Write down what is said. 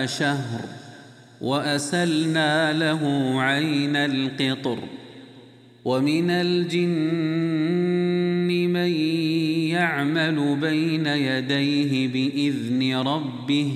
شهر وأسلنا له عين القطر ومن الجن من يعمل بين يديه بإذن ربه